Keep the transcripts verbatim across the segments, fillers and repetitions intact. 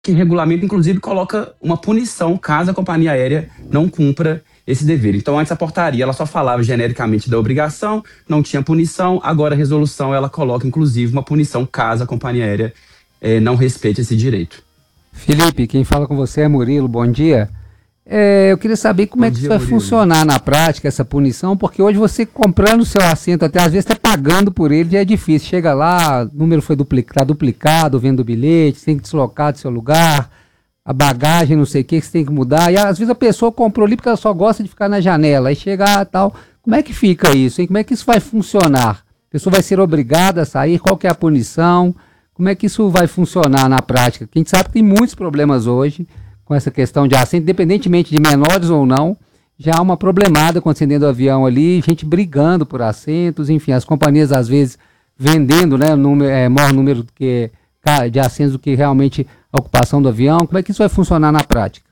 que regulamento, inclusive, coloca uma punição caso a companhia aérea não cumpra esse dever. Então, antes a portaria ela só falava genericamente da obrigação, não tinha punição. Agora a resolução ela coloca, inclusive, uma punição caso a companhia aérea eh, não respeite esse direito. Felipe, quem fala com você é Murilo, bom dia. É, eu queria saber como Bom é que dia, isso vai Murilo. funcionar na prática, essa punição, porque hoje você comprando o seu assento, até às vezes até pagando por ele, já é difícil. Chega lá, o número foi duplicado, tá duplicado, vendo o bilhete, você tem que deslocar do seu lugar, a bagagem, não sei o que, que você tem que mudar. E às vezes a pessoa comprou ali porque ela só gosta de ficar na janela, aí chega ah, tal. Como é que fica isso, hein? Como é que isso vai funcionar? A pessoa vai ser obrigada a sair? Qual que é a punição? Como é que isso vai funcionar na prática? Porque a gente sabe que tem muitos problemas hoje com essa questão de assento, independentemente de menores ou não, já há uma problemada acontecendo dentro do avião ali, gente brigando por assentos, enfim, as companhias às vezes vendendo, né, número, é, maior número do que, de assentos do que realmente a ocupação do avião. Como é que isso vai funcionar na prática?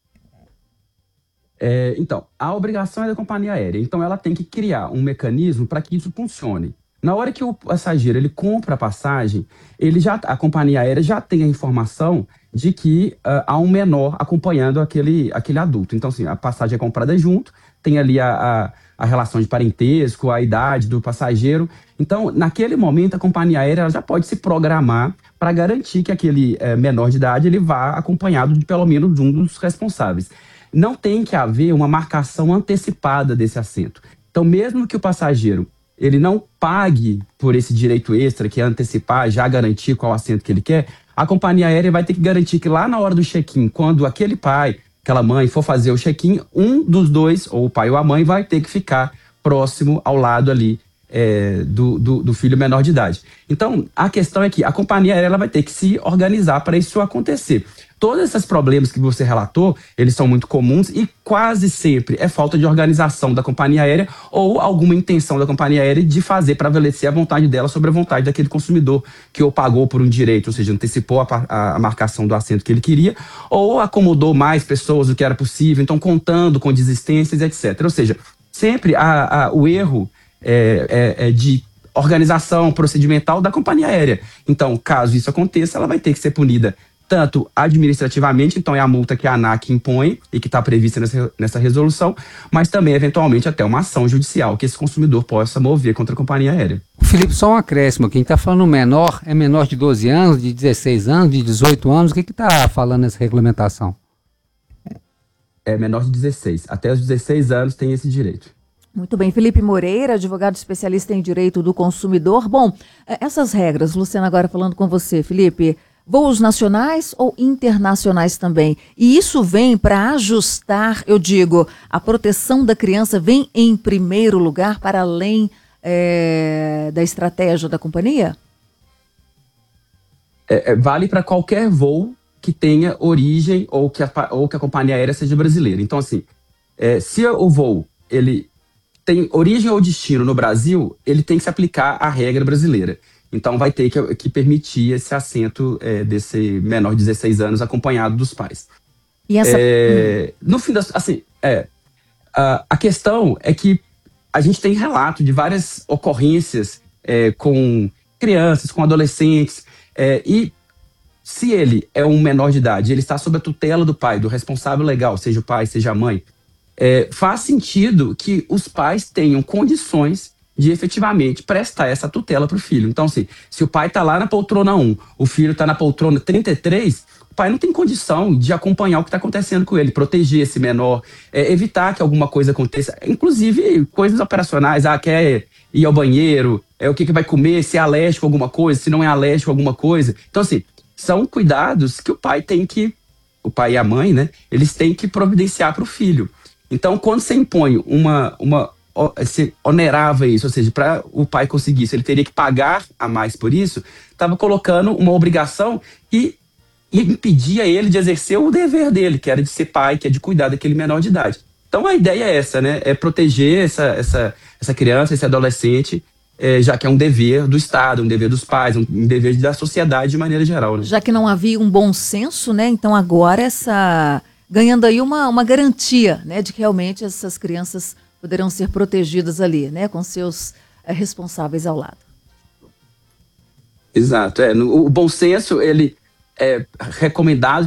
É, então, a obrigação é da companhia aérea, então ela tem que criar um mecanismo para que isso funcione. Na hora que o passageiro ele compra a passagem, ele já, a companhia aérea já tem a informação de que uh, há um menor acompanhando aquele, aquele adulto. Então, assim, a passagem é comprada junto, tem ali a, a, a relação de parentesco, a idade do passageiro. Então, naquele momento, a companhia aérea ela já pode se programar para garantir que aquele uh, menor de idade ele vá acompanhado de pelo menos um dos responsáveis. Não tem que haver uma marcação antecipada desse assento. Então, mesmo que o passageiro ele não pague por esse direito extra, que é antecipar, já garantir qual assento que ele quer, a companhia aérea vai ter que garantir que lá na hora do check-in, quando aquele pai, aquela mãe for fazer o check-in, um dos dois, ou o pai ou a mãe, vai ter que ficar próximo ao lado ali é, do, do, do filho menor de idade. Então, a questão é que a companhia aérea ela vai ter que se organizar para isso acontecer. Todos esses problemas que você relatou, eles são muito comuns e quase sempre é falta de organização da companhia aérea ou alguma intenção da companhia aérea de fazer prevalecer a vontade dela sobre a vontade daquele consumidor que ou pagou por um direito, ou seja, antecipou a, a, a marcação do assento que ele queria, ou acomodou mais pessoas do que era possível, então contando com desistências, etcétera. Ou seja, sempre a, a, o erro é, é, é de organização procedimental da companhia aérea. Então, caso isso aconteça, ela vai ter que ser punida tanto administrativamente, então é a multa que a ANAC impõe e que está prevista nessa, nessa resolução, mas também, eventualmente, até uma ação judicial que esse consumidor possa mover contra a companhia aérea. Felipe, só um acréscimo, quem está falando menor é menor de doze anos, de dezesseis anos, de dezoito anos, o que está falando nessa regulamentação? É menor de dezesseis, até os dezesseis anos tem esse direito. Muito bem, Felipe Moreira, advogado especialista em direito do consumidor. Bom, essas regras, Luciana agora falando com você, Felipe, voos nacionais ou internacionais também. E isso vem para ajustar, eu digo, a proteção da criança vem em primeiro lugar para além é, da estratégia da companhia? É, é, vale para qualquer voo que tenha origem ou que a, ou que a companhia aérea seja brasileira. Então, assim, é, se o voo ele tem origem ou destino no Brasil, ele tem que se aplicar à regra brasileira. Então, vai ter que, que permitir esse assento é, desse menor de dezesseis anos acompanhado dos pais. E essa... É, no fim das... Assim, é, a, a questão é que a gente tem relato de várias ocorrências é, com crianças, com adolescentes, é, e se ele é um menor de idade, ele está sob a tutela do pai, do responsável legal, seja o pai, seja a mãe, é, faz sentido que os pais tenham condições de efetivamente prestar essa tutela para o filho. Então, assim, se o pai está lá na poltrona um, o filho está na poltrona trinta e três, o pai não tem condição de acompanhar o que está acontecendo com ele, proteger esse menor, é, evitar que alguma coisa aconteça, inclusive coisas operacionais, ah, quer ir ao banheiro, é, o que, que vai comer, se é alérgico a alguma coisa, se não é alérgico a alguma coisa. Então, assim, são cuidados que o pai tem que, o pai e a mãe, né, eles têm que providenciar para o filho. Então, quando você impõe uma... uma se onerava isso, ou seja, para o pai conseguir isso, ele teria que pagar a mais por isso, estava colocando uma obrigação que impedia ele de exercer o dever dele, que era de ser pai, que é de cuidar daquele menor de idade. Então a ideia é essa, né? É proteger essa, essa, essa criança, esse adolescente, é, já que é um dever do Estado, um dever dos pais, um, um dever da sociedade de maneira geral, né? Já que não havia um bom senso, né? Então agora essa ganhando aí uma, uma garantia, né, de que realmente essas crianças poderão ser protegidas ali, né, com seus é, responsáveis ao lado. Exato. É, no, o bom senso, ele é recomendado